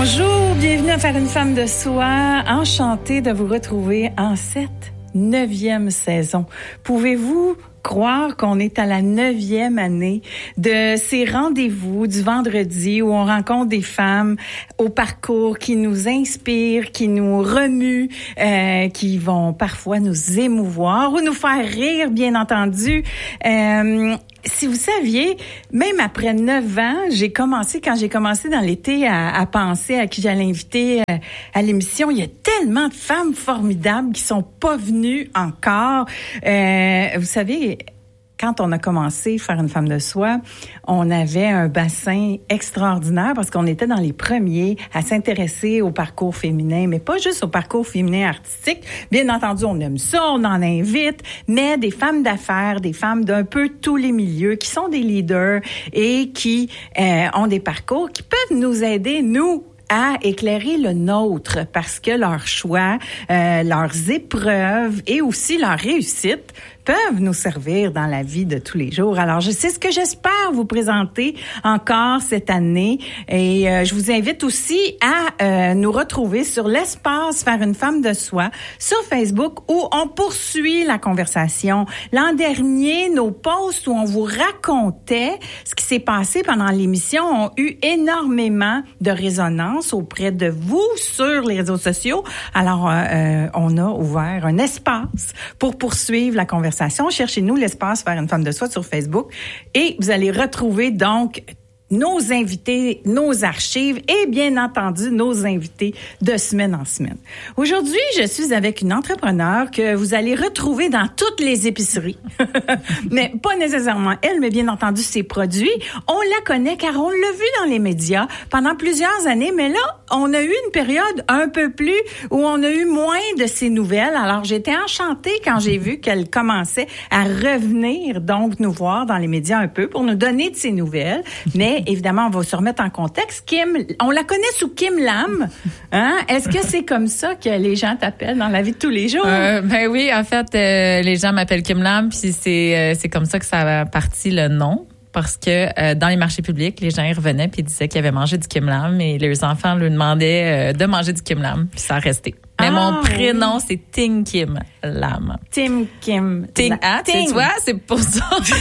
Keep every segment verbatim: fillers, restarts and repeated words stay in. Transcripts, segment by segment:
Bonjour, bienvenue à Faire une femme de soi. Enchantée de vous retrouver en cette neuvième saison. Pouvez-vous croire qu'on est à la neuvième année de ces rendez-vous du vendredi où on rencontre des femmes au parcours qui nous inspirent, qui nous remuent, euh, qui vont parfois nous émouvoir ou nous faire rire, bien entendu. Euh, Si vous saviez, même après neuf ans, j'ai commencé, quand j'ai commencé dans l'été à, à penser à qui j'allais inviter à, à l'émission, il y a tellement de femmes formidables qui sont pas venues encore. Euh, vous savez, quand on a commencé à faire une femme de soi, on avait un bassin extraordinaire parce qu'on était dans les premiers à s'intéresser au parcours féminin, mais pas juste au parcours féminin artistique. Bien entendu, on aime ça, on en invite, mais des femmes d'affaires, des femmes d'un peu tous les milieux qui sont des leaders et qui euh, ont des parcours qui peuvent nous aider, nous, à éclairer le nôtre parce que leurs choix, euh, leurs épreuves et aussi leur réussite peuvent nous servir dans la vie de tous les jours. Alors, je sais ce que j'espère vous présenter encore cette année et euh, je vous invite aussi à euh, nous retrouver sur l'espace Faire une femme de soi sur Facebook où on poursuit la conversation. L'an dernier, nos posts où on vous racontait ce qui s'est passé pendant l'émission ont eu énormément de résonance auprès de vous sur les réseaux sociaux. Alors, euh, on a ouvert un espace pour poursuivre la conversation. Cherchez-nous l'espace Faire une femme de soi sur Facebook et vous allez retrouver donc nos invités, nos archives et bien entendu nos invités de semaine en semaine. Aujourd'hui, je suis avec une entrepreneure que vous allez retrouver dans toutes les épiceries. Mais pas nécessairement elle, mais bien entendu ses produits. On la connaît car on l'a vu dans les médias pendant plusieurs années, mais là, on a eu une période un peu plus où on a eu moins de ses nouvelles. Alors, j'étais enchantée quand j'ai vu qu'elle commençait à revenir donc nous voir dans les médias un peu pour nous donner de ses nouvelles. Mais évidemment, on va se remettre en contexte. Kim, on la connaît sous Kim Lam. Hein? Est-ce que c'est comme ça que les gens t'appellent dans la vie de tous les jours? Euh, ben oui, en fait, euh, les gens m'appellent Kim Lam, puis c'est euh, c'est comme ça que ça a parti le nom. Parce que euh, dans les marchés publics, les gens y revenaient puis ils disaient qu'ils avaient mangé du Kim Lam et leurs enfants leur demandaient euh, de manger du Kim Lam, puis ça a resté. Mais ah, mon prénom, oui. c'est Ting Kim Lam. Tim Kim. Ting, ah, tu vois, c'est pour ça.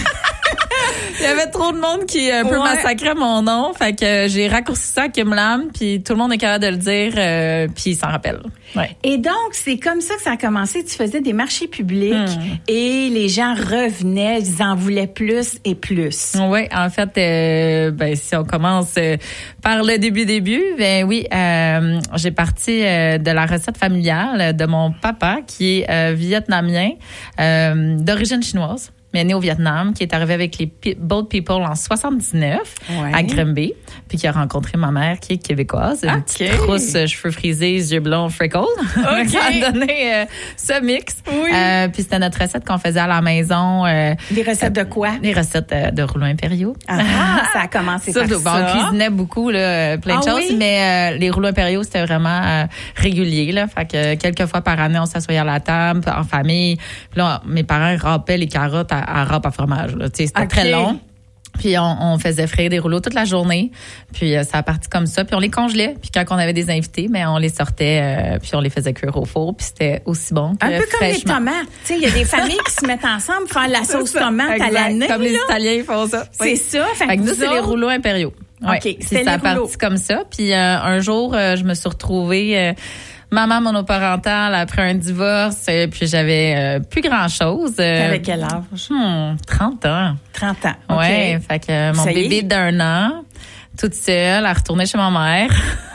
Il y avait trop de monde qui un peu ouais. massacrait mon nom, fait que j'ai raccourci ça à Kim Lam, puis tout le monde est capable de le dire, euh, puis il s'en rappelle. Ouais. Et donc, c'est comme ça que ça a commencé. Tu faisais des marchés publics hmm. et les gens revenaient, ils en voulaient plus et plus. Oui, en fait, euh, ben si on commence euh, par le début début, ben oui, euh, j'ai parti euh, de la recette familiale de mon papa qui est euh, vietnamien, euh, d'origine chinoise, mais né au Vietnam, qui est arrivé avec les Boat People en soixante-dix-neuf ouais. à Granby, puis qui a rencontré ma mère qui est québécoise, une okay. petite trousse, cheveux frisés, yeux blonds, freckles. Okay. Ça a donné euh, ce mix. Oui. Euh, puis c'était notre recette qu'on faisait à la maison. Euh, les recettes euh, de quoi? Les recettes euh, de rouleaux impériaux. Ah, ça a commencé ça, par bon, ça. On cuisinait beaucoup, là, plein de ah, choses, oui? mais euh, les rouleaux impériaux, c'était vraiment euh, régulier. Là, fait que quelques fois par année, on s'assoyait à la table, en famille. Puis là, mes parents râpaient les carottes à à râpe à fromage. Là. C'était okay. très long. Puis on, on faisait frire des rouleaux toute la journée. Puis euh, ça a parti comme ça. Puis on les congelait. Puis quand on avait des invités, mais on les sortait euh, puis on les faisait cuire au four. Puis c'était aussi bon que un peu fraîchement. Comme les tomates. Tu sais, il y a des familles qui se mettent ensemble pour faire la sauce tomate exact. À l'année. Comme là. les Italiens font ça. C'est oui. ça. Fait, fait que nous, c'est les rouleaux impériaux. Ouais. OK, c'est ça a parti comme ça. Puis euh, un jour, euh, je me suis retrouvée... Euh, maman monoparentale après un divorce, et puis j'avais euh, plus grand-chose. Euh, T'avais quel âge? Hmm, trente ans. trente ans, OK. Ouais, fait que euh, mon bébé d'un an, toute seule, à retourner chez ma mère.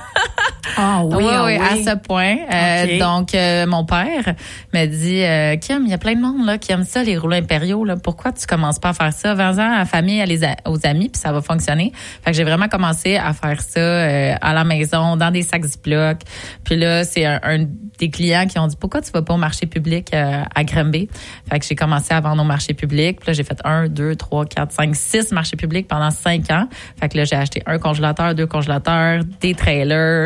Ah oui, oui, ah oui, oui, à ce point. Euh, okay. Donc, euh, mon père m'a dit, euh, Kim, il y a plein de monde là qui aime ça, les rouleaux impériaux. Là. Pourquoi tu commences pas à faire ça? vingt ans à la famille, à les a- aux amis, puis ça va fonctionner. Fait que j'ai vraiment commencé à faire ça euh, à la maison, dans des sacs Ziploc. Puis là, c'est un, un des clients qui ont dit, pourquoi tu vas pas au marché public euh, à Granby? Fait que j'ai commencé à vendre au marché public. Puis là, j'ai fait un, deux, trois, quatre, cinq, six marchés publics pendant cinq ans. Fait que là, j'ai acheté un congélateur, deux congélateurs, des trailers, tu sais,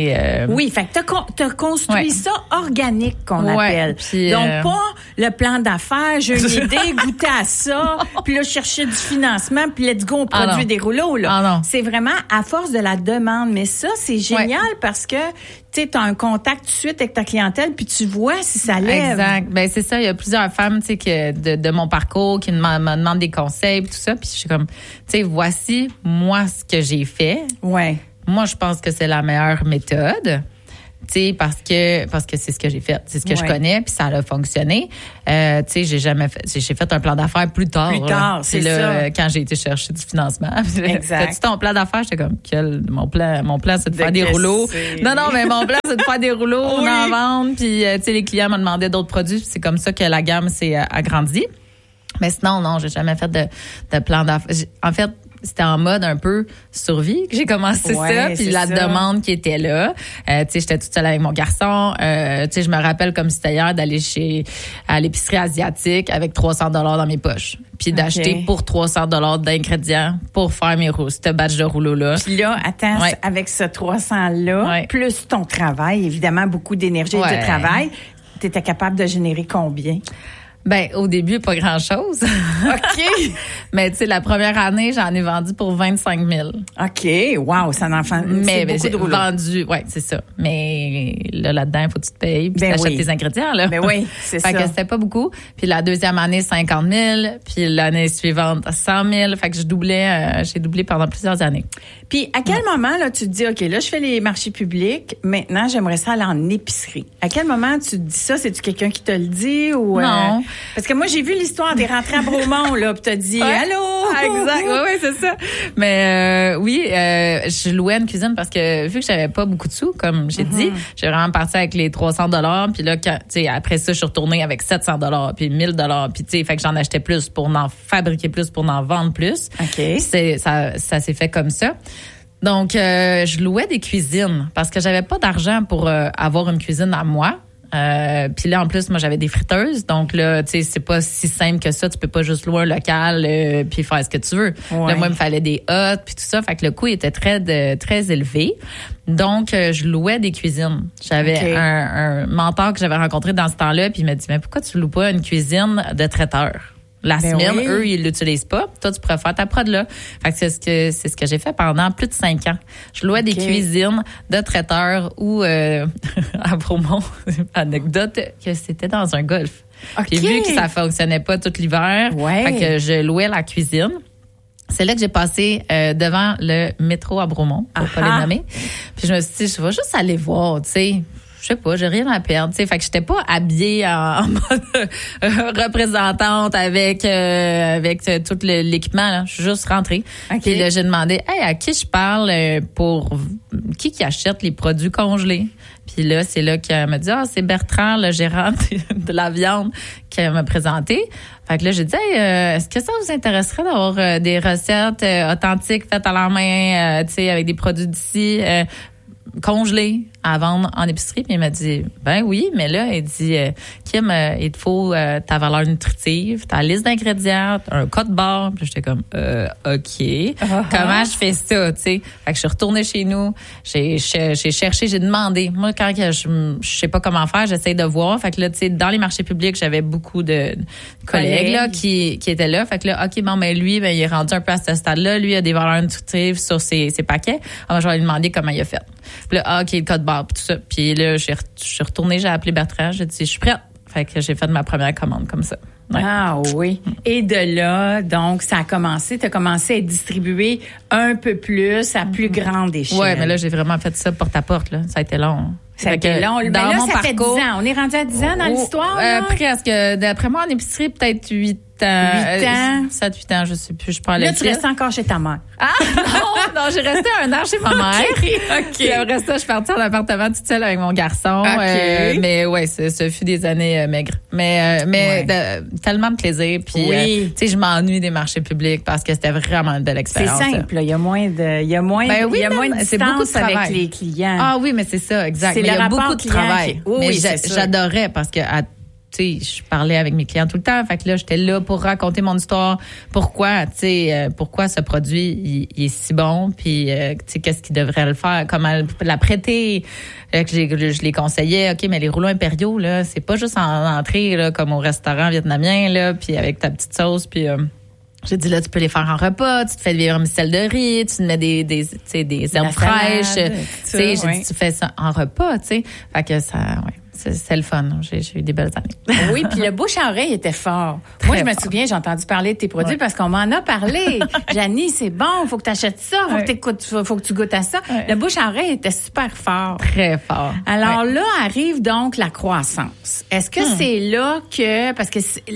sais. Euh, oui, fait que t'as, con, t'as construit ouais. ça organique, qu'on ouais, appelle. Puis, Donc, euh... pas le plan d'affaires, j'ai une idée, goûter à ça, puis là, chercher du financement, puis let's go, on produit ah des rouleaux, là. Ah non. C'est vraiment à force de la demande. Mais ça, c'est génial ouais. parce que, tu sais, t'as un contact tout de suite avec ta clientèle, puis tu vois si ça lève. Exact. Ben, c'est ça. Il y a plusieurs femmes, tu sais, que de, de mon parcours qui me, me demandent des conseils, tout ça. Puis je suis comme, tu sais, voici, moi, ce que j'ai fait. Ouais. Moi, je pense que c'est la meilleure méthode. Tu sais, parce que parce que c'est ce que j'ai fait, c'est ce que ouais. je connais, puis ça a fonctionné. Euh, tu sais, j'ai jamais fait, j'ai fait un plan d'affaires plus tard. Plus tard, là. c'est, c'est là, ça. Quand j'ai été chercher du financement. Exact. Fais-tu ton plan d'affaires? J'étais comme, quel, mon plan, mon plan, c'est de, de faire des rouleaux. Non, non, mais mon plan, c'est de faire des rouleaux, oui. d'en vendre, puis euh, tu sais, les clients me demandaient d'autres produits, puis c'est comme ça que la gamme s'est euh, agrandie. Mais sinon, non, j'ai jamais fait de, de plan d'affaires. En fait, c'était en mode un peu survie que j'ai commencé ouais, ça, puis la ça. demande qui était là. Euh, tu sais, j'étais toute seule avec mon garçon. Euh, tu sais, je me rappelle comme c'était hier d'aller chez à l'épicerie asiatique avec trois cents dollars dans mes poches, puis okay. d'acheter pour trois cents dollars d'ingrédients pour faire mes rouleaux, ce batch de rouleaux là. Puis là, attends, ouais. avec ce trois cents là, ouais. plus ton travail, évidemment beaucoup d'énergie ouais. et de travail, t'étais capable de générer combien? Ben, au début, pas grand-chose. OK. Mais, tu sais, la première année, j'en ai vendu pour vingt-cinq mille. OK. Wow, ça en fait Mais, beaucoup j'ai de rouleaux. vendu, ouais, c'est ça. Mais là, là-dedans, il faut que tu te payes, puis ben t'achètes oui. tes ingrédients, là. Ben oui, c'est fait ça. Fait que c'était pas beaucoup. Puis la deuxième année, cinquante mille. Puis l'année suivante, cent mille. Fait que je doublais, euh, j'ai doublé pendant plusieurs années. Puis à quel ouais. moment, là, tu te dis, OK, là, je fais les marchés publics. Maintenant, j'aimerais ça aller en épicerie. À quel moment tu te dis ça? C'est-tu quelqu'un qui te le dit ou... Non. Euh, parce que moi, j'ai vu l'histoire des rentrées à Bromont, là, puis t'as dit, ouais. allô? Exact, oui, ouais, c'est ça. Mais euh, oui, euh, je louais une cuisine parce que vu que j'avais pas beaucoup de sous, comme j'ai mm-hmm. dit, j'ai vraiment parti avec les trois cents dollars, puis là, tu sais, après ça, je suis retournée avec sept cents dollars, puis mille dollars, puis tu sais, fait que j'en achetais plus pour en fabriquer plus, pour en vendre plus. OK. C'est, ça, ça s'est fait comme ça. Donc, euh, je louais des cuisines parce que j'avais pas d'argent pour euh, avoir une cuisine à moi. Euh, puis là, en plus, moi, j'avais des friteuses. Donc là, tu sais, c'est pas si simple que ça. Tu peux pas juste louer un local euh, puis faire ce que tu veux. Ouais. Là, moi, il me fallait des hottes puis tout ça. Fait que le coût était très de, très élevé. Donc, euh, je louais des cuisines. J'avais okay. un, un mentor que j'avais rencontré dans ce temps-là puis il m'a dit, mais pourquoi tu loues pas une cuisine de traiteur? La ben semaine, oui. eux, ils l'utilisent pas. Toi, tu pourrais faire ta prod là. Fait que c'est ce que c'est ce que j'ai fait pendant plus de cinq ans. Je louais okay. des cuisines de traiteurs ou euh, à Bromont, anecdote que c'était dans un golf. Okay. Puis vu que ça fonctionnait pas tout l'hiver, ouais. fait que je louais la cuisine. C'est là que j'ai passé euh, devant le métro à Bromont, pour Aha. pas les nommer. Puis je me suis dit, je vais juste aller voir, tu sais. Je sais pas, j'ai rien à perdre, tu sais, fait que j'étais pas habillée en, en mode représentante avec euh, avec euh, tout le, l'équipement là, je suis juste rentrée. Okay. Puis là j'ai demandé "Hey, à qui je parle pour qui qui achète les produits congelés?" Puis là, c'est là qu'elle m'a dit "Ah, c'est Bertrand, le gérant de la viande qui m'a présenté." Fait que là, j'ai dit hey, euh, est-ce que ça vous intéresserait d'avoir euh, des recettes euh, authentiques faites à la main, euh, tu sais, avec des produits d'ici euh, congelé à vendre en épicerie, puis il m'a dit ben oui, mais là il dit euh, Kim, euh, il te faut euh, ta valeur nutritive, ta liste d'ingrédients, un code barre. Puis j'étais comme euh, OK, uh-huh. comment je fais ça, tu sais. Fait que je suis retournée chez nous, j'ai j'ai cherché, j'ai demandé. Moi quand je je sais pas comment faire, j'essaie de voir. Fait que là tu sais dans les marchés publics, j'avais beaucoup de collègues Collègue. là qui qui étaient là. Fait que là OK, bon ben lui ben il est rendu un peu à ce stade-là, lui il a des valeurs nutritives sur ses ses paquets. Alors je vais lui demander comment il a fait. Puis là, ah, OK, le code barre, puis tout ça. Puis là, je suis retournée, j'ai appelé Bertrand, j'ai dit, je suis prête. Fait que j'ai fait ma première commande comme ça. Ouais. Ah oui. Et de là, donc, ça a commencé, tu as commencé à être distribué un peu plus, à plus grande échelle. Oui, mais là, j'ai vraiment fait ça porte à porte, là. Ça a été long. Ça a été long. Mais là, ça parcours, fait dix ans. On est rendu à dix ans dans oh, l'histoire, là? Euh, presque. D'après moi, en épicerie, peut-être huit ans. huit ans. sept, huit ans, je sais plus. Je parlais. Là, tu restes encore chez ta mère. Ah, non, non, j'ai resté un an chez ma mère. OK, OK. Puis après ça, je suis partie en appartement toute seule avec mon garçon. OK. Euh, mais ouais, ce, ce fut des années euh, maigres. Mais, euh, mais ouais. de, tellement de plaisir. Puis, oui. euh, tu sais, je m'ennuie des marchés publics parce que c'était vraiment une belle expérience. C'est simple, là. Il y a moins de, il y a moins, ben oui, il y a même, moins de c'est beaucoup de travail avec les clients. Ah oui, mais c'est ça, exact. C'est mais le il y a beaucoup de travail. Qui... Oui, mais oui, j'a, j'adorais parce que à tu sais, je parlais avec mes clients tout le temps. Fait que là, j'étais là pour raconter mon histoire. Pourquoi, tu sais, euh, pourquoi ce produit, il, il est si bon. Puis, euh, tu sais, qu'est-ce qu'il devrait le faire, comment l'apprêter. Euh, que j'ai, je les conseillais. OK, mais les rouleaux impériaux, là, c'est pas juste en entrée, là, comme au restaurant vietnamien, là, puis avec ta petite sauce, puis... Euh, j'ai dit, là, tu peux les faire en repas, tu te fais des vermicelles de riz, tu te mets des, des, tu sais, des herbes fraîches. Tu sais, j'ai dit, tu fais ça en repas, tu sais. Fait que ça, ouais. C'est, c'est le fun. J'ai, j'ai eu des belles années. Oui, puis le bouche à oreille était fort. Très Moi, je me fort. souviens, j'ai entendu parler de tes produits ouais. parce qu'on m'en a parlé. Janie, c'est bon, faut que tu achètes ça, faut ouais. que t'écoutes, faut que tu goûtes à ça. Ouais. Le bouche à oreille était super fort. Très fort. Alors ouais. là arrive donc la croissance. Est-ce que hmm. c'est là que, parce que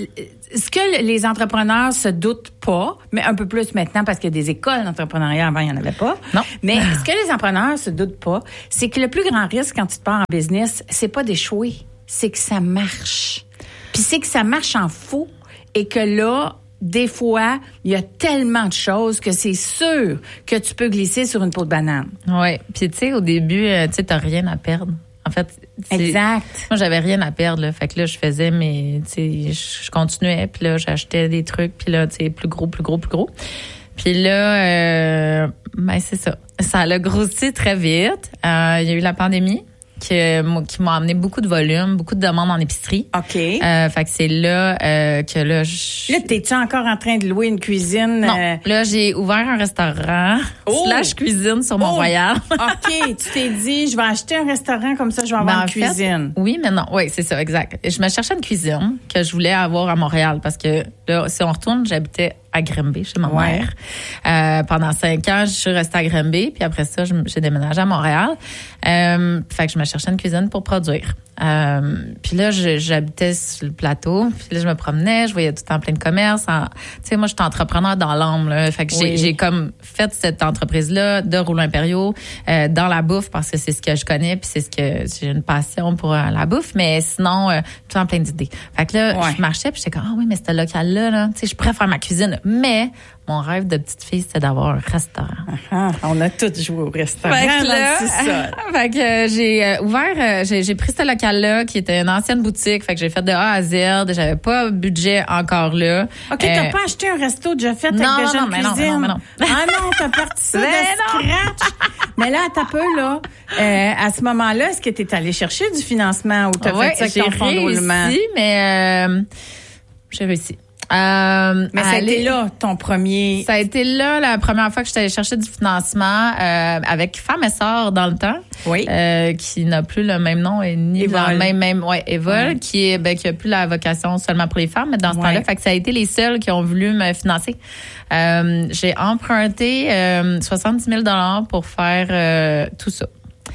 ce que les entrepreneurs se doutent pas, mais un peu plus maintenant parce qu'il y a des écoles d'entrepreneuriat, avant il n'y en avait pas. Non. Mais ce que les entrepreneurs se doutent pas, c'est que le plus grand risque quand tu te pars en business, c'est pas d'échouer. C'est que ça marche. Puis c'est que ça marche en faux et que là, des fois, il y a tellement de choses que c'est sûr que tu peux glisser sur une peau de banane. Oui. Puis tu sais, au début, tu sais, t'as rien à perdre. En fait, exact. Moi, j'avais rien à perdre. Là. Fait que là, je faisais mes, tu sais, je continuais. Puis là, j'achetais des trucs. Puis là, tu sais, plus gros, plus gros, plus gros. Puis là, euh, ben c'est ça. Ça a grossi très vite. Euh, il y a eu la pandémie. Que, qui m'a amené beaucoup de volume, beaucoup de demandes en épicerie. OK. Euh, fait que c'est là euh, que là... Je... Là, t'es-tu encore en train de louer une cuisine? Non. Euh... Là, j'ai ouvert un restaurant oh! slash cuisine sur Mont-Royal. Oh! OK. Tu t'es dit, je vais acheter un restaurant, comme ça, je vais avoir ben, une cuisine. Fait, oui, mais non. Oui, c'est ça, exact. Je me cherchais une cuisine que je voulais avoir à Montréal parce que là, si on retourne, j'habitais à Grimby, chez ma ouais. mère. Euh, pendant cinq ans, je suis restée à Grimby, puis après ça, j'ai déménagé à Montréal. Euh, fait que je me cherchais une cuisine pour produire. Euh, puis là, je, j'habitais sur le plateau, puis là, je me promenais, je voyais tout le temps plein de commerces. Tu sais, moi, je suis entrepreneur dans l'âme, là. Fait que oui. j'ai, j'ai comme fait cette entreprise-là de rouleaux impériaux euh, dans la bouffe parce que c'est ce que je connais, puis c'est ce que j'ai une passion pour euh, la bouffe, mais sinon, euh, tout le temps plein d'idées. Fait que là, ouais. je marchais, puis j'étais comme, ah oui, mais ce local-là, là, tu sais, je pourrais faire ma cuisine, mais mon rêve de petite fille, c'était d'avoir un restaurant. Ah, on a tous joué au restaurant. Fait que là, fait que euh, j'ai euh, ouvert, euh, j'ai, j'ai pris ce local-là qui était une ancienne boutique. Fait que j'ai fait de A à Z. J'avais pas budget encore là. OK, euh, t'as pas acheté un resto déjà fait avec non, déjà non, une mais cuisine? Non, mais non, mais non. Ah non, t'as parti ça de scratch. Mais là, t'as peu, là. Euh, à ce moment-là, est-ce que t'es allé chercher du financement ou t'as ouais, fait ça avec ton fonds de roulement? Oui, mais euh, j'ai réussi. Euh, Mais ça a été là, ton premier... Ça a été là, la première fois que j'étais allée chercher du financement euh, avec Femmes et Sœurs dans le temps. Oui. Euh, qui n'a plus le même nom et ni Évol. le même... même ouais, Évol, ouais. qui est ben, qui a plus la vocation seulement pour les femmes, mais dans ce ouais. temps-là, fait que ça a été les seuls qui ont voulu me financer. Euh, j'ai emprunté euh, soixante-dix mille dollars pour faire euh, tout ça.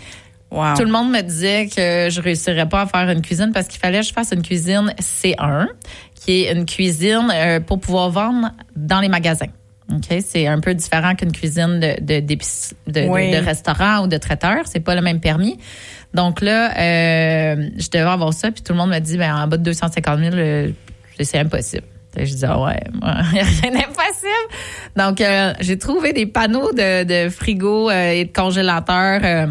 Wow. Tout le monde me disait que je réussirais pas à faire une cuisine parce qu'il fallait que je fasse une cuisine C un, qui est une cuisine euh, pour pouvoir vendre dans les magasins. OK, c'est un peu différent qu'une cuisine de de, de, oui. de, de restaurant ou de traiteur, c'est pas le même permis. Donc là, euh, je devais avoir ça, puis tout le monde me dit ben en bas de deux cent cinquante mille, euh, c'est impossible. Je dis ah ouais, il n'y a rien d'impossible. Donc euh, j'ai trouvé des panneaux de, de frigo euh, et de congélateurs euh,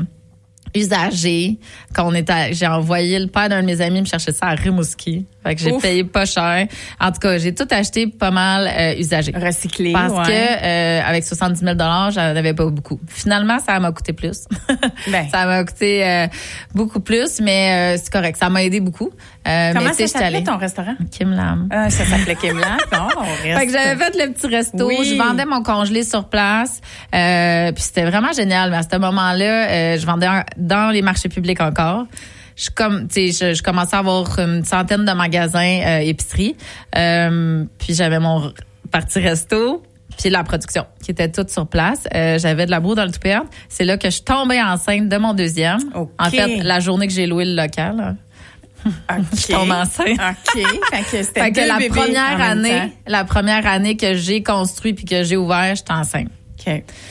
usagés. Qu'on était, j'ai envoyé le père d'un de mes amis me chercher ça à Rimouski. Fait que j'ai Ouf. payé pas cher. En tout cas, j'ai tout acheté pas mal euh, usagé. Recyclé, Parce ouais. que euh, avec soixante-dix mille dollars, j'en avais pas beaucoup. Finalement, ça m'a coûté plus. Ben. Ça m'a coûté euh, beaucoup plus, mais euh, c'est correct. Ça m'a aidé beaucoup. Euh, Comment mais, ça s'appelait ton restaurant? Kim Lam. Euh, ça s'appelait Kim Lam. Bon, on reste. Fait que j'avais fait le petit resto. Oui. Je vendais mon congelé sur place. Euh, puis c'était vraiment génial. Mais à ce moment-là, euh, je vendais un, dans les marchés publics encore. Je comme tu sais je, je commençais à avoir une centaine de magasins euh, épicerie euh, puis j'avais mon parti resto puis la production qui était toute sur place. Euh, j'avais de la boue dans le tout perdre. C'est là que je tombais enceinte de mon deuxième. Okay. En fait, la journée que j'ai loué le local. Là. Okay. Je tombe enceinte. OK. Fait que c'était fait que la première année, temps. la première année que j'ai construit puis que j'ai ouvert, j'étais enceinte. OK.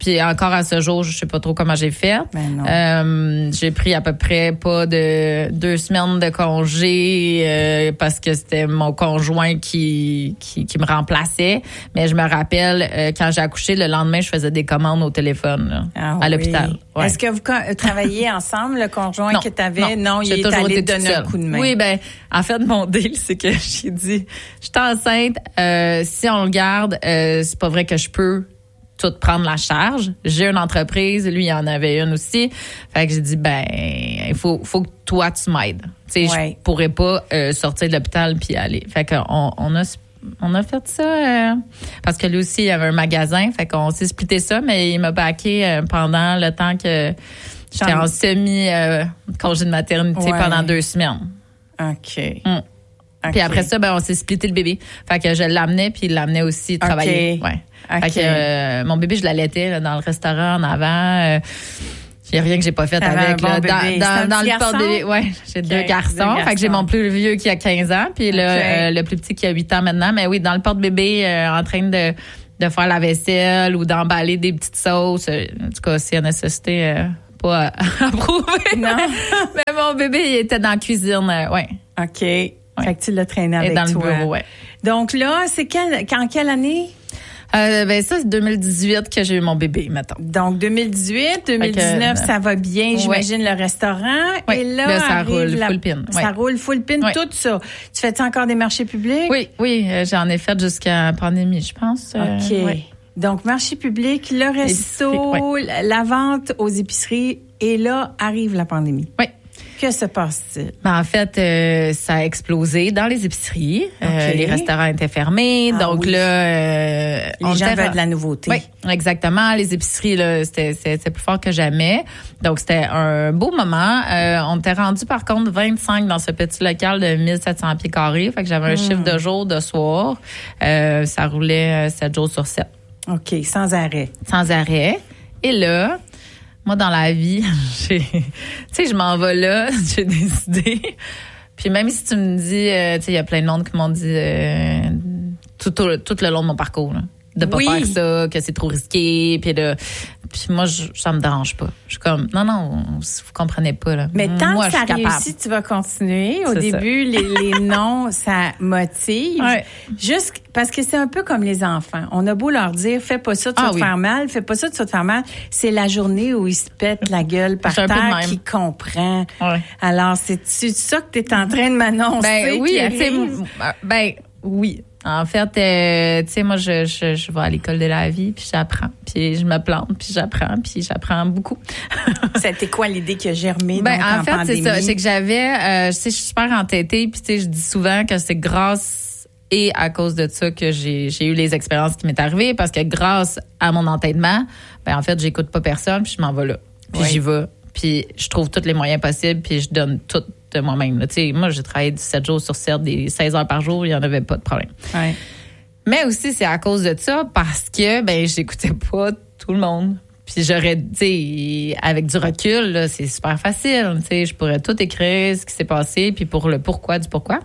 Puis encore à ce jour, je sais pas trop comment j'ai fait. Ben non. Euh, j'ai pris à peu près pas de deux semaines de congé euh, parce que c'était mon conjoint qui, qui qui me remplaçait. Mais je me rappelle euh, quand j'ai accouché, le lendemain, je faisais des commandes au téléphone là, ah, à oui. l'hôpital. Ouais. Est-ce que vous co- travailliez ensemble, le conjoint non, que tu avais? Non, non, il est allé donner un coup de main. Oui, ben en fait, mon deal, c'est que j'ai dit, je suis enceinte, euh, si on le garde, euh, c'est pas vrai que je peux tout prendre la charge. J'ai une entreprise, lui, il en avait une aussi. Fait que j'ai dit, ben, il faut, faut que toi, tu m'aides. Tu sais, ouais. Je pourrais pas euh, sortir de l'hôpital puis aller. Fait qu'on on a, on a fait ça euh, parce que lui aussi, il avait un magasin. Fait qu'on s'est splitté ça, mais il m'a backé euh, pendant le temps que j'étais en semi euh, congé de maternité ouais. pendant deux semaines. OK. Mm. Okay. Puis après ça, ben on s'est splitté le bébé. Fait que je l'amenais puis il l'amenait aussi travailler. Okay. Ouais. Okay. Fait que euh, mon bébé, je l'allaitais là, dans le restaurant en avant. Il euh, n'y a rien que j'ai pas fait T'avais avec un là. Bon dans dans, dans le porte bébé. Ouais, j'ai okay. deux, garçons. deux garçons. Fait que j'ai mon plus vieux qui a quinze ans puis okay. là, euh, le plus petit qui a huit ans maintenant. Mais oui, dans le porte bébé, euh, en train de de faire la vaisselle ou d'emballer des petites sauces. En tout cas, s'il y a nécessité, euh, pas à, à prouver. Non. Mais mon bébé, il était dans la cuisine. Euh, ouais. OK. Ouais. Fait que tu l'as traîné avec Et dans toi. Le bureau, ouais. Donc là, c'est quel, en quelle année? Euh, ben ça, c'est deux mille dix-huit que j'ai eu mon bébé, mettons. Donc, deux mille dix-huit, deux mille dix-neuf, que, ça va bien, j'imagine, ouais. le restaurant. Ouais. Et là, là ça arrive roule, la, full pin. Ça ouais. roule, full pin, ouais. tout ça. Tu fais-tu encore des marchés publics? Oui, oui, euh, j'en ai fait jusqu'à la pandémie, je pense. OK. Euh, ouais. Donc, marché public, le resto, ouais. la vente aux épiceries, et là, arrive la pandémie. Oui. Que se passe-t-il? Ben, en fait, euh, ça a explosé dans les épiceries. Okay. Euh, les restaurants étaient fermés. Ah, donc oui. là, euh, les on gens veulent de la nouveauté. Oui, exactement. Les épiceries, là, c'était, c'était plus fort que jamais. Donc, c'était un beau moment. Euh, on était rendu, par contre, vingt-cinq dans ce petit local de mille sept cents pieds carrés. Fait que j'avais un mmh. chiffre de jour, de soir. Euh, ça roulait sept jours sur sept. OK, sans arrêt. Sans arrêt. Et là... Moi, dans la vie, j'ai, tu sais, je m'en vais là, j'ai décidé. Puis même si tu me dis, euh, tu sais, il y a plein de monde qui m'ont dit euh, tout, tout, tout le long de mon parcours, là, de pas oui. faire ça, que c'est trop risqué, puis de, puis moi, je, ça me dérange pas. Je suis comme, non, non, vous comprenez pas là. Mais tant moi, que ça réussit, tu vas continuer. Au c'est début, les, les noms, ça motive. Ouais. Juste parce que c'est un peu comme les enfants. On a beau leur dire, fais pas ça, tu vas ah, te oui. faire mal, fais pas ça, tu vas te faire mal. C'est la journée où ils se pètent la gueule par terre qui comprend. Ouais. Alors, c'est-tu ça que tu es en train de m'annoncer? Ben oui, tu sais, ben oui. En fait, euh, tu sais, moi, je, je, je vais à l'école de la vie, puis j'apprends, puis je me plante, puis j'apprends, puis j'apprends beaucoup. C'était quoi l'idée qui a germé ben, donc, en, en fait, pandémie? c'est ça. C'est que j'avais, euh, je sais, je suis super entêtée, puis tu sais, je dis souvent que c'est grâce et à cause de ça que j'ai, j'ai eu les expériences qui m'est arrivées, parce que grâce à mon entêtement, ben en fait, j'écoute pas personne, puis je m'en vais là, puis oui. j'y vais, puis je trouve tous les moyens possibles, puis je donne tout de moi-même. Tu sais, moi, j'ai travaillé sept jours sur sept, des seize heures par jour, il n'y en avait pas de problème. Ouais. Mais aussi, c'est à cause de ça, parce que, ben, j'écoutais pas tout le monde. Puis j'aurais, tu sais, avec du recul, là, c'est super facile. Tu sais, je pourrais tout écrire, ce qui s'est passé, puis pour le pourquoi du pourquoi.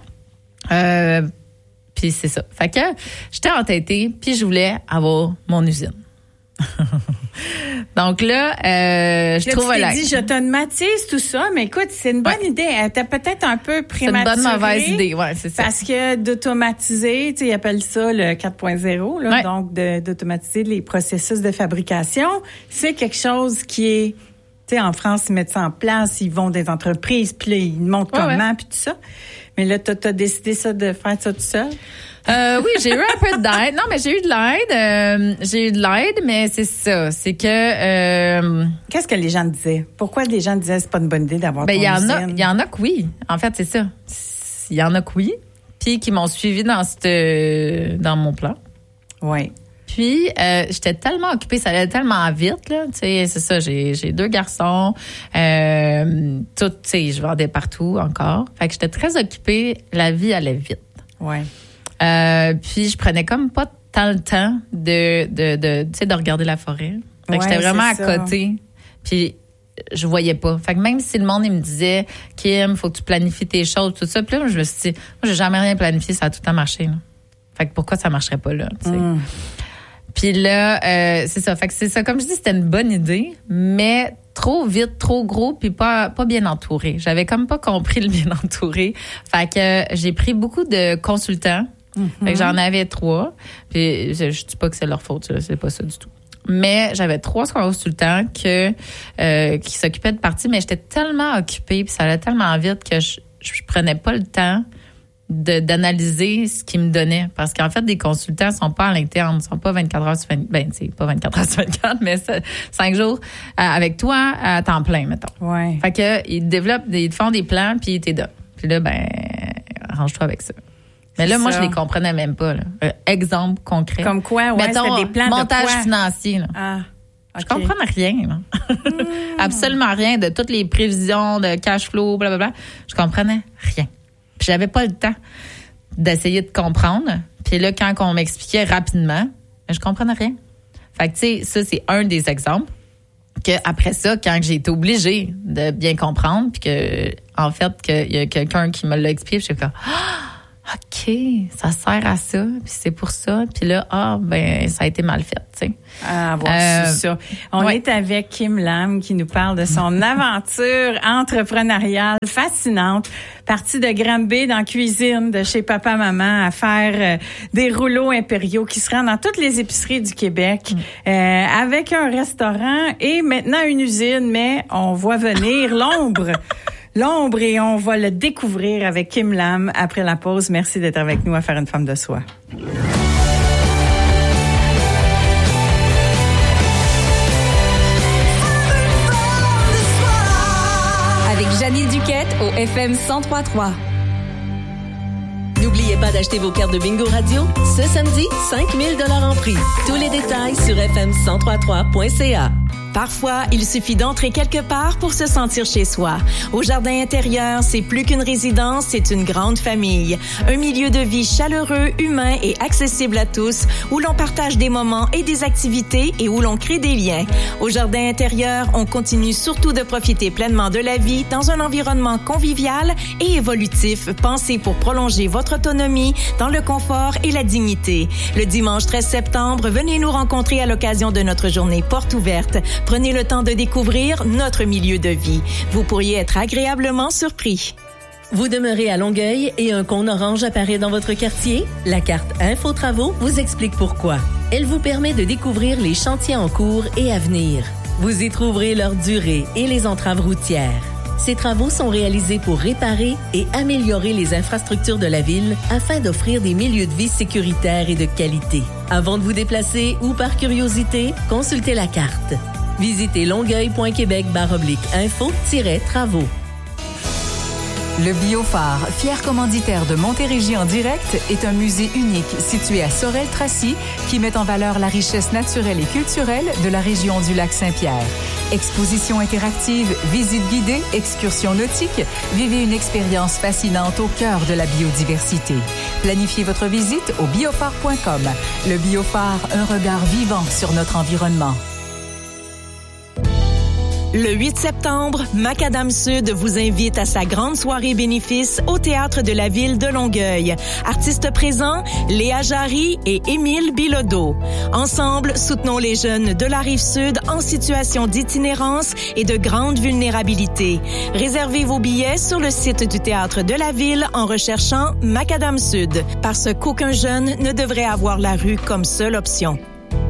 Euh, puis c'est ça. Fait que j'étais entêtée, puis je voulais avoir mon usine. Donc là, euh, je là, trouve... Tu t'es la... dit, j'automatise tout ça, mais écoute, c'est une bonne ouais. idée. Elle était peut-être un peu prématurée. C'est une bonne mauvaise idée, ouais, c'est ça. Parce que d'automatiser, tu sais, ils appellent ça le quatre point zéro, là, ouais. donc de, d'automatiser les processus de fabrication, c'est quelque chose qui est... Tu sais, en France, ils mettent ça en place, ils vont des entreprises, puis là, ils montrent ouais, comment, ouais. puis tout ça. Mais là, t'as, t'as décidé ça de faire ça tout seul? Euh, oui, j'ai eu un peu d'aide. Non, mais j'ai eu de l'aide. Euh, j'ai eu de l'aide, mais c'est ça. C'est que... Euh, Qu'est-ce que les gens disaient? Pourquoi les gens disaient que c'est pas une bonne idée d'avoir ben, ton y en usine? a, il y en a que oui. En fait, c'est ça. Il y en a que oui. Puis qui m'ont suivi dans, cette, dans mon plan. Oui. Puis, euh, j'étais tellement occupée, ça allait tellement vite, là. Tu sais, c'est ça, j'ai, j'ai deux garçons. Euh, tout, tu sais, je vendais partout encore. Fait que j'étais très occupée. La vie allait vite. Oui. Euh, puis je prenais comme pas tant le temps de de de tu sais de regarder la forêt. Fait que ouais, j'étais vraiment à ça. Côté. Puis je voyais pas. Fait que même si le monde il me disait Kim, faut que tu planifies tes choses tout ça, puis là je me suis dit moi j'ai jamais rien planifié, ça a tout le temps marché là. Fait que pourquoi ça marcherait pas là, tu sais. Mm. Puis là, euh, c'est ça. Fait que c'est ça. Comme je dis, c'était une bonne idée, mais trop vite, trop gros, puis pas pas bien entouré. J'avais comme pas compris le bien entouré. Fait que j'ai pris beaucoup de consultants. Mm-hmm. Fait que j'en avais trois. Puis je, je dis pas que c'est leur faute, là, c'est pas ça du tout. Mais j'avais trois consultants que euh, qui s'occupaient de parties, mais j'étais tellement occupée, puis ça allait tellement vite que je, je prenais pas le temps de d'analyser ce qu'ils me donnaient. Parce qu'en fait, des consultants sont pas à l'interne, ils sont pas vingt-quatre heures sur vingt-quatre, ben, c'est pas vingt-quatre heures sur vingt-quatre, mais cinq jours avec toi à temps plein, mettons. Ouais. Fait que, ils développent, ils te font des plans, puis ils t'aident. Puis là, ben, arrange-toi avec ça. Mais là, c'est moi, ça. Je les comprenais même pas, là. Euh, exemple concret. Comme quoi, ouais, mettons, c'était des plans montage de quoi? Financier, là. Ah. Okay. Je comprenais rien, là. mm. Absolument rien de toutes les prévisions de cash flow, blablabla. Je comprenais rien. Puis j'avais pas le temps d'essayer de comprendre. Puis là, quand on m'expliquait rapidement, je comprenais rien. Fait que, tu sais, ça, c'est un des exemples. Que après ça, quand j'ai été obligée de bien comprendre, puis que, en fait, qu'il y a quelqu'un qui me l'a expliqué, je suis comme, ah, OK, ça sert à ça, puis c'est pour ça. Puis là, ah, ben, ça a été mal fait, tu sais. Ah, bon, euh, c'est ça. On ouais. est avec Kim Lam qui nous parle de son aventure entrepreneuriale fascinante. Partie de Granby dans la cuisine de chez Papa-Maman à faire euh, des rouleaux impériaux qui se rendent dans toutes les épiceries du Québec mm. euh, avec un restaurant et maintenant une usine, mais on voit venir l'ombre. L'ombre et on va le découvrir avec Kim Lam après la pause. Merci d'être avec nous à Faire une femme de soi. Avec Janine Duquette au F M cent trois point trois. N'oubliez pas d'acheter vos cartes de Bingo Radio. Ce samedi, cinq mille dollars en prix. Tous les détails sur f m cent trois point trois point c a. Parfois, il suffit d'entrer quelque part pour se sentir chez soi. Au Jardin intérieur, c'est plus qu'une résidence, c'est une grande famille. Un milieu de vie chaleureux, humain et accessible à tous, où l'on partage des moments et des activités et où l'on crée des liens. Au Jardin intérieur, on continue surtout de profiter pleinement de la vie dans un environnement convivial et évolutif, pensé pour prolonger votre autonomie dans le confort et la dignité. Le dimanche treize septembre, venez nous rencontrer à l'occasion de notre journée porte ouverte. Prenez le temps de découvrir notre milieu de vie. Vous pourriez être agréablement surpris. Vous demeurez à Longueuil et un cône orange apparaît dans votre quartier? La carte Info Travaux vous explique pourquoi. Elle vous permet de découvrir les chantiers en cours et à venir. Vous y trouverez leur durée et les entraves routières. Ces travaux sont réalisés pour réparer et améliorer les infrastructures de la ville afin d'offrir des milieux de vie sécuritaires et de qualité. Avant de vous déplacer ou par curiosité, consultez la carte. Visitez longueuil.québec barre oblique info-travaux. Le Biophare, fier commanditaire de Montérégie en direct, est un musée unique situé à Sorel-Tracy qui met en valeur la richesse naturelle et culturelle de la région du lac Saint-Pierre. Exposition interactive, visite guidée, excursion nautique, vivez une expérience fascinante au cœur de la biodiversité. Planifiez votre visite au biophare point com. Le Biophare, un regard vivant sur notre environnement. Le huit septembre, Macadam Sud vous invite à sa grande soirée bénéfice au Théâtre de la Ville de Longueuil. Artistes présents, Léa Jarry et Émile Bilodeau. Ensemble, soutenons les jeunes de la Rive-Sud en situation d'itinérance et de grande vulnérabilité. Réservez vos billets sur le site du Théâtre de la Ville en recherchant Macadam Sud, parce qu'aucun jeune ne devrait avoir la rue comme seule option.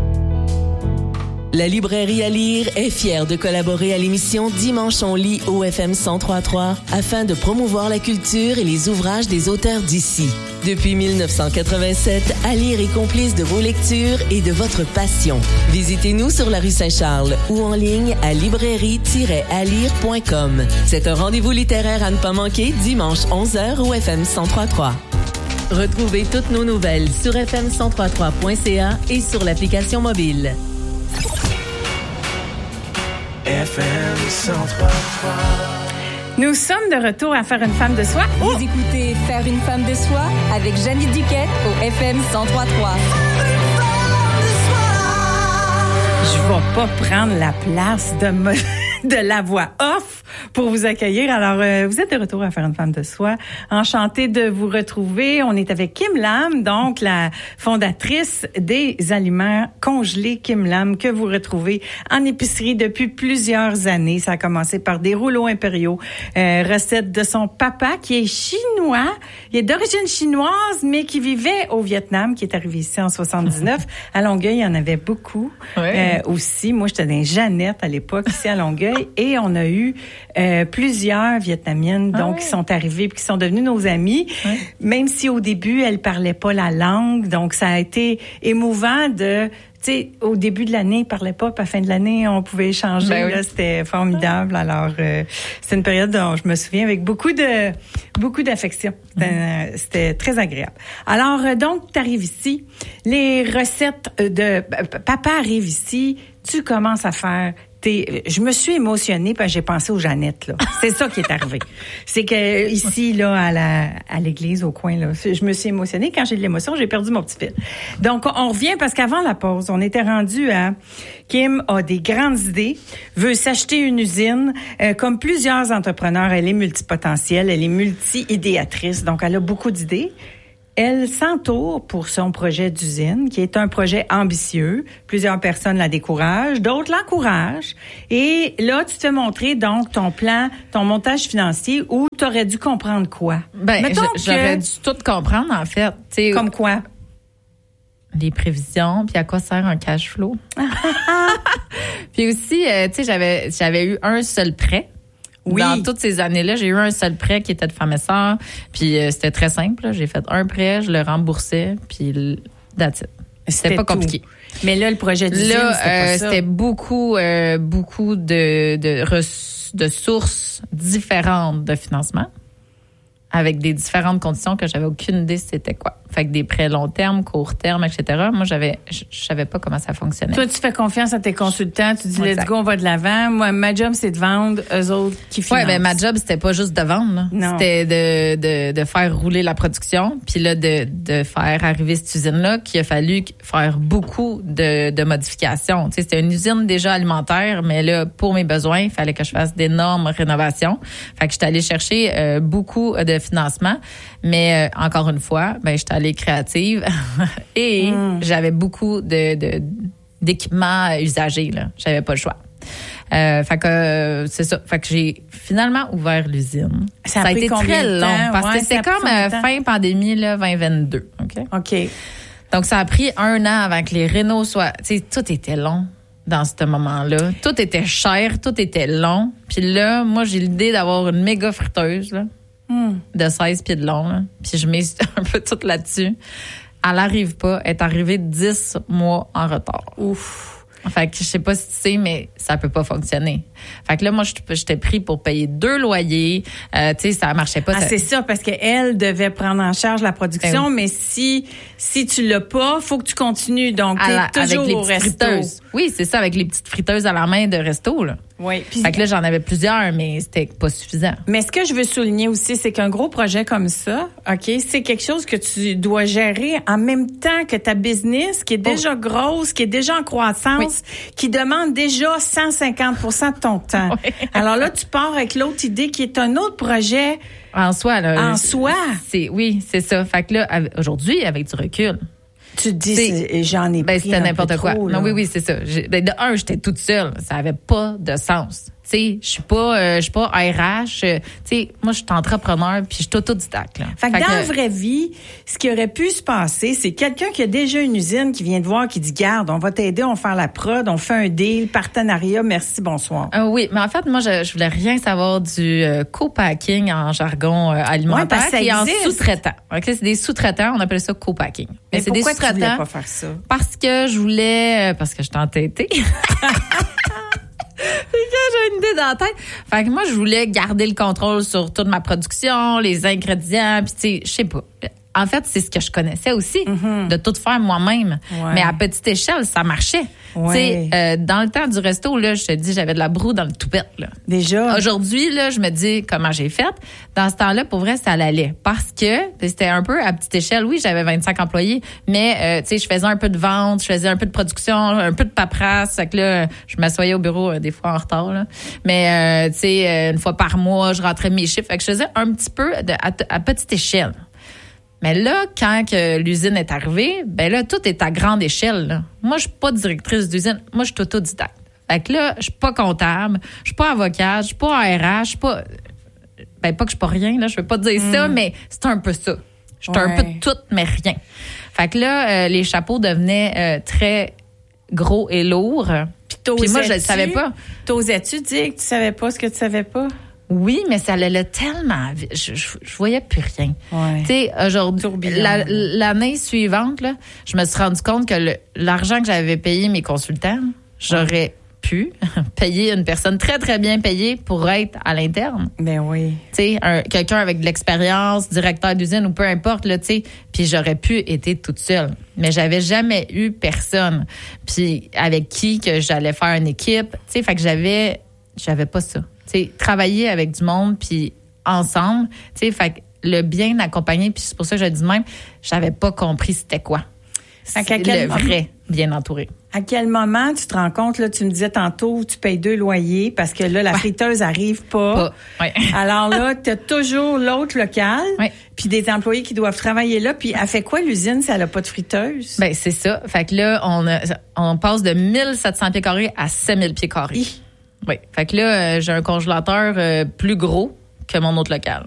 La librairie à lire est fière de collaborer à l'émission Dimanche on lit au F M cent trois point trois afin de promouvoir la culture et les ouvrages des auteurs d'ici. Depuis mille neuf cent quatre-vingt-sept, à lire est complice de vos lectures et de votre passion. Visitez-nous sur la rue Saint-Charles ou en ligne à librairie tiret à lire point com. C'est un rendez-vous littéraire à ne pas manquer dimanche onze heures au F M cent trois point trois. Retrouvez toutes nos nouvelles sur f m cent trois point trois point c a et sur l'application mobile. F M cent trois point trois. Nous sommes de retour à Faire une femme de soi. Vous oh! écoutez Faire une femme de soi avec Janine Duquette au F M cent trois point trois. Je vais pas prendre la place de, mo- de la voix off pour vous accueillir. Alors, euh, vous êtes de retour à Faire une femme de soi. Enchantée de vous retrouver. On est avec Kim Lam, donc la fondatrice des aliments congelés Kim Lam, que vous retrouvez en épicerie depuis plusieurs années. Ça a commencé par des rouleaux impériaux, euh, recette de son papa qui est chinois. Il est d'origine chinoise, mais qui vivait au Vietnam, qui est arrivé ici en soixante-dix-neuf. À Longueuil, il y en avait beaucoup. Ouais. Euh, aussi, moi, j'étais dans Jeannette à l'époque, ici à Longueuil, et on a eu euh, plusieurs Vietnamiennes, donc, ouais. qui sont arrivées puis qui sont devenues nos amies, ouais. même si au début, elles parlaient pas la langue. Donc, ça a été émouvant de... Tu sais, au début de l'année, ils parlaient pas, puis à la fin de l'année, on pouvait échanger. Ben oui. Là, c'était formidable. Alors, euh, c'était une période dont je me souviens avec beaucoup de beaucoup d'affection. C'était, mm-hmm. c'était très agréable. Alors, euh, donc, tu arrives ici. Les recettes de... Papa arrive ici. Tu commences à faire... T'es, je me suis émotionnée parce que j'ai pensé aux Jeannettes, là. C'est ça qui est arrivé. C'est que ici, là, à la, à l'église, au coin, là, je me suis émotionnée. Quand j'ai de l'émotion, j'ai perdu mon petit fil. Donc, on revient parce qu'avant la pause, on était rendu à Kim a des grandes idées, veut s'acheter une usine. Euh, comme plusieurs entrepreneurs, elle est multipotentielle, elle est multi-idéatrice. Donc, elle a beaucoup d'idées. Elle s'entoure pour son projet d'usine, qui est un projet ambitieux. Plusieurs personnes la découragent, d'autres l'encouragent. Et là, tu te fais montrer donc ton plan, ton montage financier, où tu aurais dû comprendre quoi? Ben, Mettons je, j'aurais que... dû tout comprendre, en fait. T'sais, comme quoi? Les prévisions, puis à quoi sert un cash flow. Puis aussi, euh, tu sais, j'avais, j'avais eu un seul prêt. Oui. Dans toutes ces années-là, j'ai eu un seul prêt qui était de Femme et Sœur. Puis euh, c'était très simple. Là. J'ai fait un prêt, je le remboursais, puis that's it. C'était, c'était pas compliqué. Tout. Mais là, le projet d'usine, là, c'était euh, pas ça. C'était beaucoup, euh, beaucoup de, de, res, de sources différentes de financement, avec des différentes conditions que j'avais aucune idée c'était quoi. Fait que des prêts long terme, court terme, et cetera. Moi, j'avais, je, je savais pas comment ça fonctionnait. Toi, tu fais confiance à tes consultants. Tu dis, let's go, on va de l'avant. Moi, ma job, c'est de vendre, eux autres qui financent. Ouais, ben ma job, c'était pas juste de vendre. Là. Non. C'était de, de, de faire rouler la production, puis là, de, de faire arriver cette usine-là, qu'il a fallu faire beaucoup de, de modifications. Tu sais, c'était une usine déjà alimentaire, mais là, pour mes besoins, il fallait que je fasse d'énormes rénovations. Fait que j'étais allée chercher euh, beaucoup de financement, mais euh, encore une fois, ben j'étais allée créative et mm. j'avais beaucoup de, de d'équipements usagés là, j'avais pas le choix. Euh, fait que euh, c'est ça, fait que j'ai finalement ouvert l'usine. Ça a, ça a été très long parce ouais, que c'est comme euh, fin pandémie là vingt vingt-deux, OK. OK. Donc ça a pris un an avant que les rénaux soient, tu sais, tout était long. Dans ce moment-là, tout était cher, tout était long. Puis là, moi j'ai l'idée d'avoir une méga friteuse là. Mm. De seize pieds de long, là. Puis je mise un peu tout là-dessus. Elle n'arrive pas. Elle est arrivée dix mois en retard. Ouf. Fait que je sais pas si tu sais, mais ça peut pas fonctionner. Fait que là, moi, j'étais pris pour payer deux loyers. Euh, tu sais, ça marchait pas. Ah, ça... c'est ça, parce qu'elle devait prendre en charge la production, ben oui. mais si si tu l'as pas, faut que tu continues. Donc, t'es la, toujours avec les au resto. Friteuses. Oui, c'est ça, avec les petites friteuses à la main de resto, là. Oui. Puis, fait que là, j'en avais plusieurs, mais c'était pas suffisant. Mais ce que je veux souligner aussi, c'est qu'un gros projet comme ça, OK, c'est quelque chose que tu dois gérer en même temps que ta business, qui est déjà oh. grosse, qui est déjà en croissance, oui. qui demande déjà cent cinquante pour cent de ton temps. Oui. Alors là, tu pars avec l'autre idée qui est un autre projet. En soi, là. En soi. C'est, oui, c'est ça. Fait que là, aujourd'hui, avec du recul, tu te dis, c'est, j'en ai ben, pris c'était un n'importe peu quoi. trop, non, oui, oui, c'est ça. J'ai, ben, de un, j'étais toute seule. Ça avait pas de sens. Tu sais, je suis pas, euh, je suis pas R H. Euh, tu sais, moi, je suis entrepreneur puis je suis autodidacte, là. Fait que fait dans que, la vraie vie, ce qui aurait pu se passer, c'est quelqu'un qui a déjà une usine qui vient te voir, qui dit, garde, on va t'aider, on va faire la prod, on fait un deal, partenariat, merci, bonsoir. Euh, oui, mais en fait, moi, je, je voulais rien savoir du euh, co-packing en jargon euh, alimentaire ouais, et en sous-traitant. Ok, c'est des sous-traitants, on appelle ça co-packing. Mais, mais c'est pourquoi des sous-traitants. Tu voulais pas faire ça? Parce que je voulais, euh, parce que j'étais entêtée. J'ai une idée dans la tête. Fait que moi, je voulais garder le contrôle sur toute ma production, les ingrédients, puis tu sais, je sais pas. en fait, c'est ce que je connaissais aussi, Mm-hmm. de tout faire moi-même. Ouais. Mais à petite échelle, ça marchait. Ouais. Tu sais, euh, dans le temps du resto, là, je te dis, j'avais de la broue dans le toupette, là. Déjà. Aujourd'hui, là, je me dis comment j'ai fait. Dans ce temps-là, pour vrai, ça allait. Parce que c'était un peu à petite échelle. Oui, j'avais vingt-cinq employés, mais euh, tu sais, je faisais un peu de vente, je faisais un peu de production, un peu de paperasse. Fait que là, je m'assoyais au bureau euh, des fois en retard, là. Mais euh, tu sais, euh, une fois par mois, je rentrais mes chiffres. Fait que je faisais un petit peu de, à, à petite échelle. Mais là, quand que l'usine est arrivée, ben là, tout est à grande échelle, là. Moi, je suis pas directrice d'usine. Moi, je suis autodidacte. Fait que là, je suis pas comptable, je suis pas avocate, je suis pas R H, je suis pas... Ben, pas que je suis pas rien, là, je veux pas dire mm. ça, mais c'est un peu ça. Je suis ouais. un peu de tout, mais rien. Fait que là, euh, les chapeaux devenaient euh, très gros et lourds. Puis, Puis moi, je le savais pas. T'osais-tu dire que tu savais pas ce que tu savais pas? Oui, mais ça allait tellement vite. Je, je, je voyais plus rien. Ouais. Tu sais, aujourd'hui, la, l'année suivante, là, je me suis rendu compte que le, l'argent que j'avais payé mes consultants, j'aurais ouais. pu payer une personne très, très bien payée pour être à l'interne. Ben oui. Tu sais, un, quelqu'un avec de l'expérience, directeur d'usine ou peu importe, là, tu sais, puis j'aurais pu être toute seule. Mais j'avais jamais eu personne. Puis avec qui que j'allais faire une équipe. Tu sais, fait que j'avais, j'avais pas ça. C'est travailler avec du monde puis ensemble, tu sais, fait que le bien accompagné, puis c'est pour ça que je dis même, j'avais pas compris c'était quoi. C'est le moment, vrai bien entouré. À quel moment tu te rends compte, là, tu me disais tantôt, tu payes deux loyers parce que là, la ouais. friteuse arrive pas. pas. Ouais. Alors là, tu as toujours l'autre local, ouais. puis des employés qui doivent travailler là. Puis elle fait quoi l'usine si elle a pas de friteuse? Ben c'est ça. Fait que là, on, a, on passe de mille sept cents pieds carrés à sept mille pieds carrés. I. Oui. Fait que là, euh, j'ai un congélateur euh, plus gros que mon autre local.